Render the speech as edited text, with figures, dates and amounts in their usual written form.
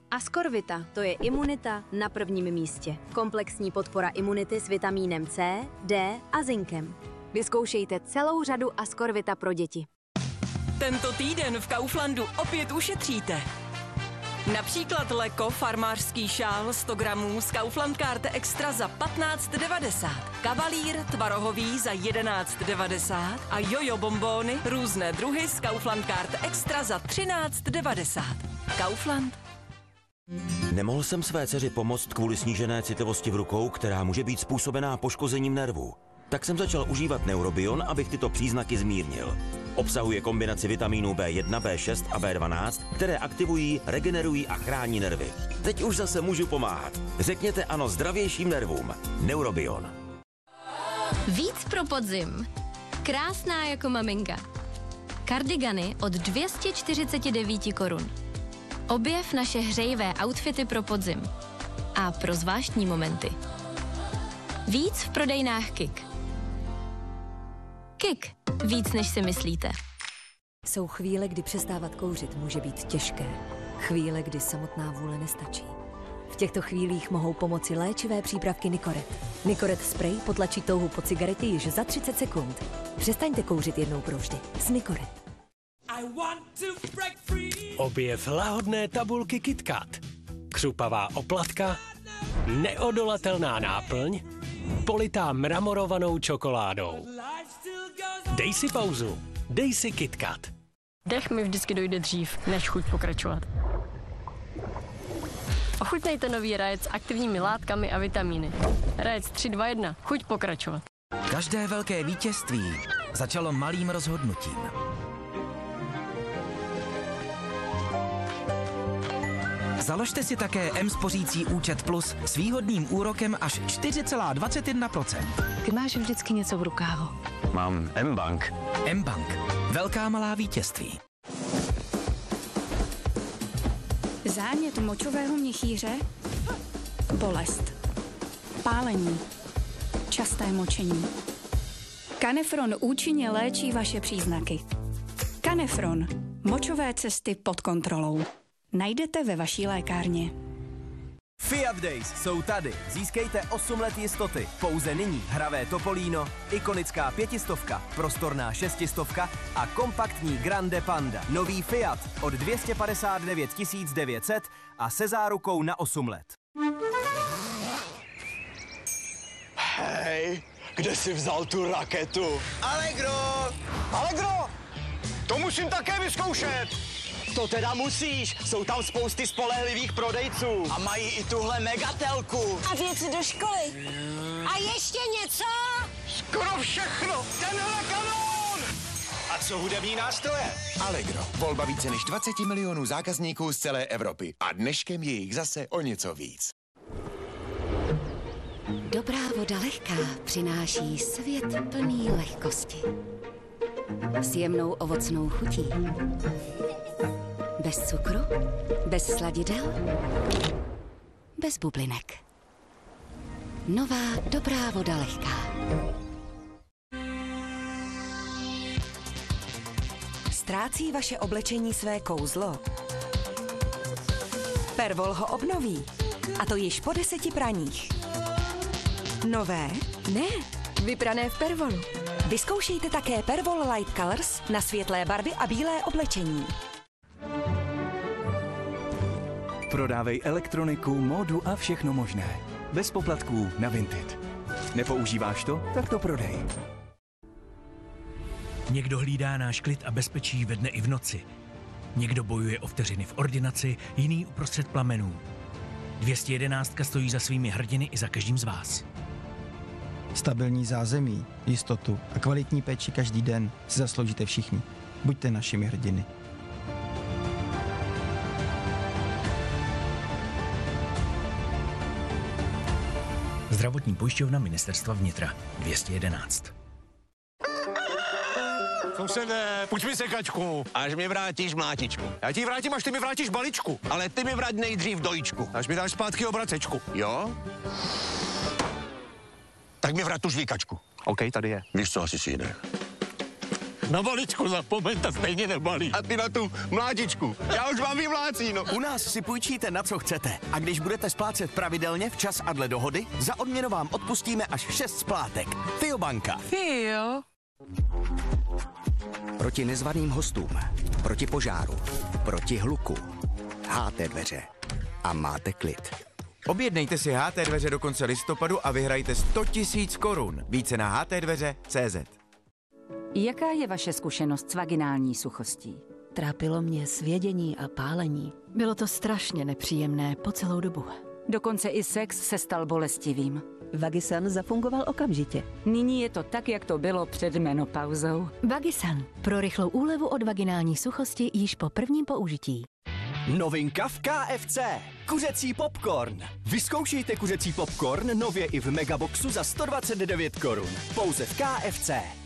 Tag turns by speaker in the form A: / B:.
A: Ascorvita, to je imunita na prvním místě. Komplexní podpora imunity s vitamínem C, D a zinkem. Vyzkoušejte celou řadu Ascorvita pro děti.
B: Tento týden v Kauflandu opět ušetříte. Například Leko farmářský šál 100 gramů z Kaufland Card Extra za 15,90. Kavalír tvarohový za 11,90. A jojo bombóny různé druhy z Kaufland Card Extra za 13,90. Kaufland.
C: Nemohl jsem své dceři pomoct kvůli snížené citlivosti v rukou, která může být způsobená poškozením nervů. Tak jsem začal užívat Neurobion, abych tyto příznaky zmírnil. Obsahuje kombinaci vitamínů B1, B6 a B12, které aktivují, regenerují a chrání nervy. Teď už zase můžu pomáhat. Řekněte ano zdravějším nervům. Neurobion.
D: Víc pro podzim. Krásná jako maminka. Kardigany od 249 korun. Objev naše hřejivé outfity pro podzim. A pro zvláštní momenty. Víc v prodejnách KIK. KIK. Víc, než si myslíte.
E: Jsou chvíle, kdy přestávat kouřit může být těžké. Chvíle, kdy samotná vůle nestačí. V těchto chvílích mohou pomoci léčivé přípravky Nicoret. Nicoret spray potlačí touhu po cigaretě již za 30 sekund. Přestaňte kouřit jednou provždy s Nicoret.
F: Objev lahodné tabulky KitKat. Křupavá oplatka, neodolatelná náplň, politá mramorovanou čokoládou. Dej si pauzu, dej si KitKat.
G: Dech mi vždycky dojde dřív, než chuť pokračovat. Ochutnejte nový Rajec s aktivními látkami a vitamíny. Rajec 3-2-1, chuť pokračovat.
H: Každé velké vítězství začalo malým rozhodnutím. Založte si také M-spořící účet Plus s výhodným úrokem až 4,21%.
I: Ty máš vždycky něco v rukávu.
J: Mám M-Bank.
H: M-Bank. Velká malá vítězství.
K: Zánět močového měchýře, bolest, pálení, časté močení. Kanefron účinně léčí vaše příznaky. Kanefron. Močové cesty pod kontrolou. Najdete ve vaší lékárně.
L: Fiat Days jsou tady. Získejte 8 let jistoty. Pouze nyní hravé Topolino, ikonická 500, prostorná 600 a kompaktní Grande Panda. Nový Fiat od 259 900 a se zárukou na 8 let.
M: Hej, kde jsi vzal tu raketu?
L: Allegro!
M: Allegro! To musím také vyzkoušet! To teda musíš, jsou tam spousty spolehlivých prodejců. A mají i tuhle megatelku.
N: A věci do školy. A ještě něco?
M: Skoro všechno, tenhle kanón! A co hudební nástroje?
O: Allegro, volba více než 20 milionů zákazníků z celé Evropy. A dneškem je jich zase o něco víc.
P: Dobrá voda lehká přináší svět plný lehkosti. S jemnou ovocnou chutí. Bez cukru, bez sladidel, bez bublinek. Nová dobrá voda lehká.
Q: Ztrácí vaše oblečení své kouzlo? Pervol ho obnoví. A to již po 10 praních. Nové? Ne, vyprané v Pervolu. Vyzkoušejte také Pervol Light Colors na světlé barvy a bílé oblečení.
R: Prodávej elektroniku, módu a všechno možné. Bez poplatků na Vinted. Nepoužíváš to? Tak to prodej.
S: Někdo hlídá náš klid a bezpečí ve dne i v noci. Někdo bojuje o vteřiny v ordinaci, jiný uprostřed plamenů. 211 stojí za svými hrdiny i za každým z vás.
T: Stabilní zázemí, jistotu a kvalitní péči každý den si zasloužíte všichni. Buďte našimi hrdiny.
S: Zdravotní pojišťovna Ministerstva vnitra 211.
M: Sousede, půjč mi sekačku. Až mi vrátíš mlátičku. Já ti vrátím, až ty mi vrátíš balíčku. Ale ty mi vrať nejdřív dojičku. Až mi dáš zpátky obracečku. Jo? Tak mi vrát tu žvíkačku. OK, tady je. Víš co, asi si jde. Na valičku zapomeňte, stejně nebalí. A ty na tu mládičku. Já už vám vyvlácí, no.
L: U nás si půjčíte na co chcete. A když budete splácet pravidelně včas a dle dohody, za odměnu vám odpustíme až 6 splátek. FIObanka.
I: Fio.
U: Proti nezvaným hostům, proti požáru, proti hluku. HT Dveře. A máte klid.
V: Objednejte si HT Dveře do konce listopadu a vyhrajte 100 000 korun. Více na htdveře.cz.
P: Jaká je vaše zkušenost s vaginální suchostí?
E: Trápilo mě svědění a pálení. Bylo to strašně nepříjemné po celou dobu.
P: Dokonce i sex se stal bolestivým.
E: Vagisan zafungoval okamžitě.
P: Nyní je to tak, jak to bylo před menopauzou.
E: Vagisan. Pro rychlou úlevu od vaginální suchosti již po prvním použití.
L: Novinka v KFC. Kuřecí popcorn. Vyzkoušejte kuřecí popcorn nově i v Megaboxu za 129 korun. Pouze v KFC.